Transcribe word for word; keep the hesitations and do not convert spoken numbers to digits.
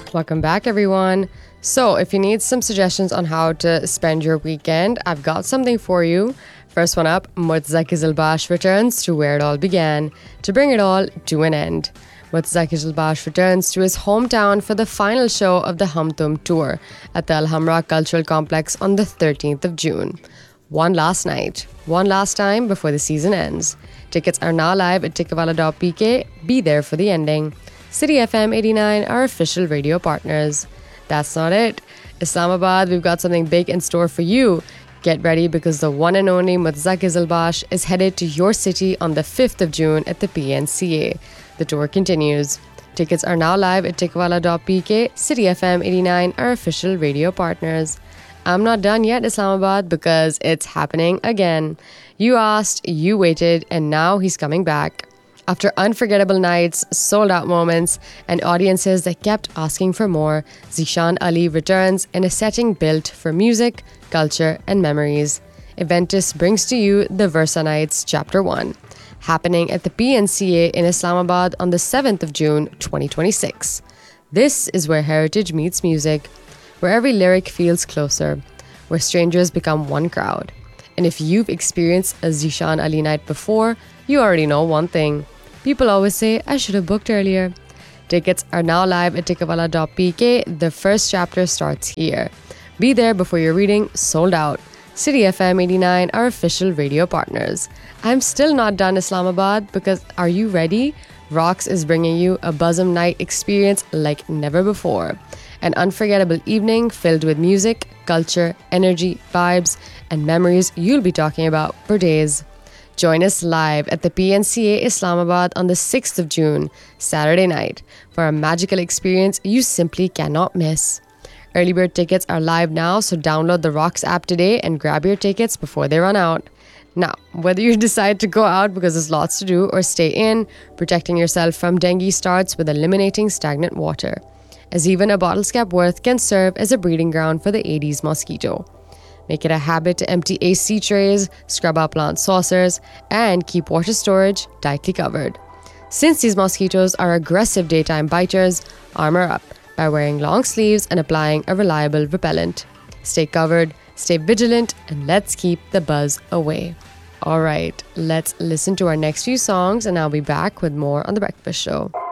Welcome back, everyone. So, if you need some suggestions on how to spend your weekend, I've got something for you. First one up, Murtaza Qizilbash returns to where it all began, to bring it all to an end. Murtaza Qizilbash returns to his hometown for the final show of the Hum Tum tour at the Al Hamra Cultural Complex on the thirteenth of June. One last night, one last time before the season ends. Tickets are now live at ticketwala dot p k. Be there for the ending. City F M eighty-nine, our official radio partners. That's not it. Islamabad, we've got something big in store for you. Get ready because the one and only Murtaza Qizilbash is headed to your city on the fifth of June at the P N C A. The tour continues. Tickets are now live at ticketwala dot p k. City F M eighty-nine, our official radio partners. I'm not done yet, Islamabad, because it's happening again. You asked, you waited, and now he's coming back. After unforgettable nights, sold-out moments, and audiences that kept asking for more, Zeeshan Ali returns in a setting built for music, culture, and memories. Eventus brings to you the Versa Nights Chapter one, happening at the P N C A in Islamabad on the seventh of June, twenty twenty-six. This is where heritage meets music, where every lyric feels closer, where strangers become one crowd. And if you've experienced a Zeeshan Ali night before, you already know one thing. People always say, I should have booked earlier. Tickets are now live at ticketwala dot p k. The first chapter starts here. Be there before your reading sold out. City F M eighty-nine, our official radio partners. I'm still not done, Islamabad, because are you ready? Rocks is bringing you a Buzzum night experience like never before. An unforgettable evening filled with music, culture, energy, vibes, and memories you'll be talking about for days. Join us live at the P N C A Islamabad on the sixth of June, Saturday night, for a magical experience you simply cannot miss. Early bird tickets are live now, so download the Rocks app today and grab your tickets before they run out. Now, whether you decide to go out because there's lots to do or stay in, protecting yourself from dengue starts with eliminating stagnant water, as even a bottle's cap worth can serve as a breeding ground for the Aedes mosquito. Make it a habit to empty A C trays, scrub out plant saucers, and keep water storage tightly covered. Since these mosquitoes are aggressive daytime biters, armor up by wearing long sleeves and applying a reliable repellent. Stay covered, stay vigilant, and let's keep the buzz away. All right, let's listen to our next few songs, and I'll be back with more on The Breakfast Show.